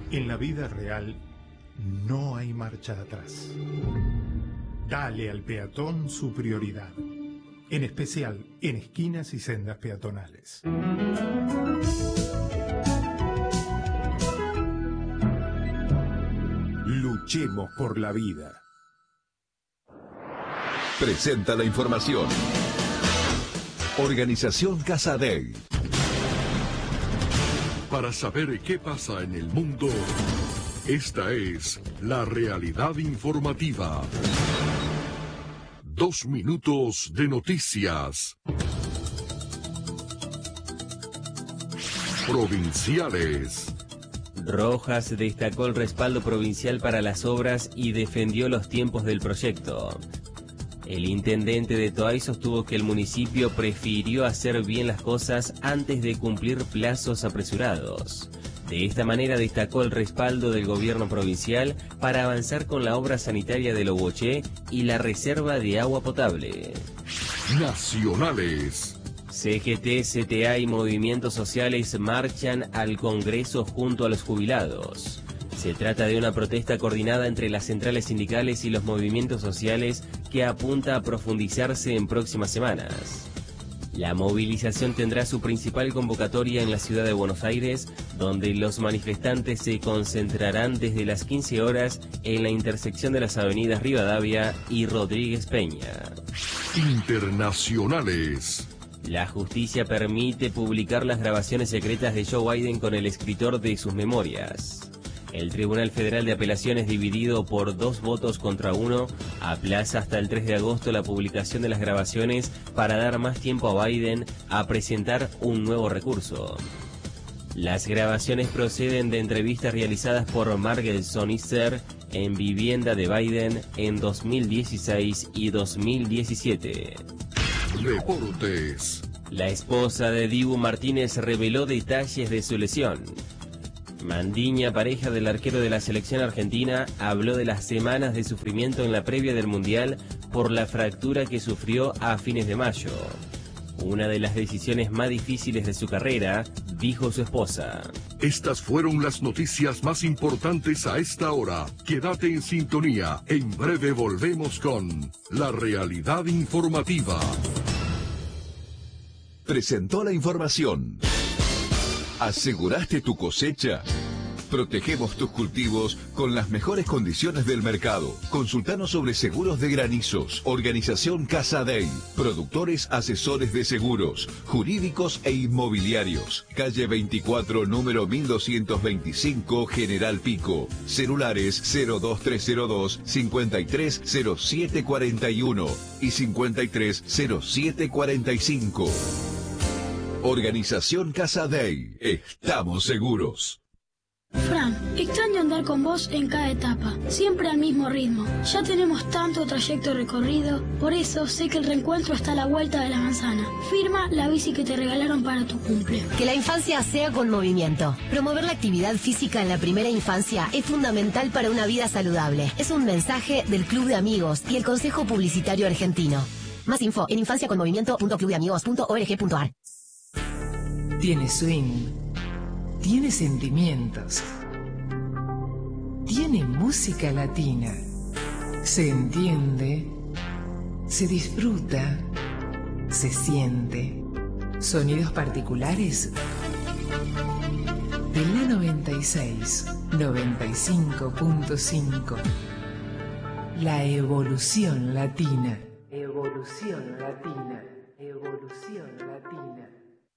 En la vida real no hay marcha atrás. Dale al peatón su prioridad, en especial en esquinas y sendas peatonales. Luchemos por la vida. Presenta la información. Organización Casadei. Para saber qué pasa en el mundo, esta es la realidad informativa. 2 minutos de noticias. Provinciales. Rojas destacó el respaldo provincial para las obras y defendió los tiempos del proyecto. El intendente de Toay sostuvo que el municipio prefirió hacer bien las cosas antes de cumplir plazos apresurados. De esta manera destacó el respaldo del gobierno provincial para avanzar con la obra sanitaria de Loboché y la reserva de agua potable. Nacionales. CGT, CTA y movimientos sociales marchan al Congreso junto a los jubilados. Se trata de una protesta coordinada entre las centrales sindicales y los movimientos sociales que apunta a profundizarse en próximas semanas. La movilización tendrá su principal convocatoria en la ciudad de Buenos Aires, donde los manifestantes se concentrarán desde las 15 horas en la intersección de las avenidas Rivadavia y Rodríguez Peña. Internacionales. La justicia permite publicar las grabaciones secretas de Joe Biden con el escritor de sus memorias. El Tribunal Federal de Apelaciones, dividido por 2 votos contra 1, aplaza hasta el 3 de agosto la publicación de las grabaciones para dar más tiempo a Biden a presentar un nuevo recurso. Las grabaciones proceden de entrevistas realizadas por Margaret Sonister en vivienda de Biden en 2016 y 2017. Deportes. La esposa de Dibu Martínez reveló detalles de su lesión. Mandiña, pareja del arquero de la selección argentina, habló de las semanas de sufrimiento en la previa del Mundial por la fractura que sufrió a fines de mayo. Una de las decisiones más difíciles de su carrera, dijo su esposa. Estas fueron las noticias más importantes a esta hora. Quédate en sintonía. En breve volvemos con la realidad informativa. Presentó la información. ¿Aseguraste tu cosecha? Protegemos tus cultivos con las mejores condiciones del mercado. Consultanos sobre seguros de granizos. Organización Casadei. Productores asesores de seguros, jurídicos e inmobiliarios. Calle 24, número 1225, General Pico. Celulares 02302 530741 y 530745. Organización Casadei. Estamos seguros. Fran, extraño andar con vos en cada etapa, siempre al mismo ritmo. Ya tenemos tanto trayecto recorrido, por eso sé que el reencuentro está a la vuelta de la manzana. Firma la bici que te regalaron para tu cumple. Que la infancia sea con movimiento. Promover la actividad física en la primera infancia es fundamental para una vida saludable. Es un mensaje del Club de Amigos y el Consejo Publicitario Argentino. Más info en infanciaconmovimiento.clubdeamigos.org.ar. Tiene swing, tiene sentimientos, tiene música latina, se entiende, se disfruta, se siente. Sonidos particulares de la 96, 95.5. La evolución latina. Evolución latina. Evolución latina.